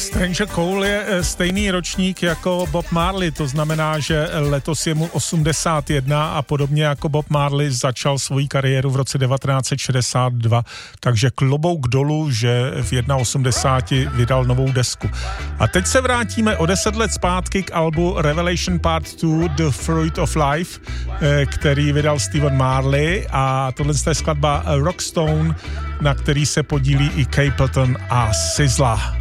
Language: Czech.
Stranger Cole je stejný ročník jako Bob Marley, to znamená, že letos je mu 81 a podobně jako Bob Marley začal svoji kariéru v roce 1962, takže klobouk dolů, že v 81 vydal novou desku. A teď se vrátíme o 10 let zpátky k albu Revelation Part 2 The Fruit of Life, který vydal Stephen Marley, a tohle je skladba Rockstone, na který se podílí i Capleton a Sizzla.